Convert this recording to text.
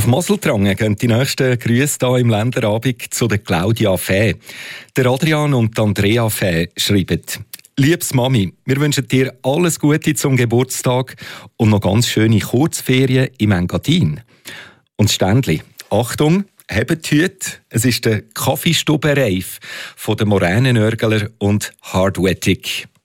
Auf Moseltrangen gehen die nächsten Grüße hier im Länderabend zu der Claudia Fäh. Der Adrian und Andrea Fäh schreiben: Liebes Mami, wir wünschen dir alles Gute zum Geburtstag und noch ganz schöne Kurzferien im Engadin. Und Ständli, Achtung, habt die Hüte, es ist der Kaffeestube-Reif von den Moränenörgler und Hardwettig.